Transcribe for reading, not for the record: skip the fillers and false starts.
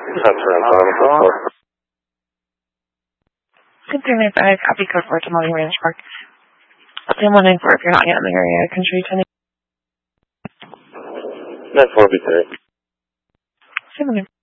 That's around 395, copy code for Tamale Ranch Park. 194 if you're not yet in the area. Can show you 10. 94 be 3. 7.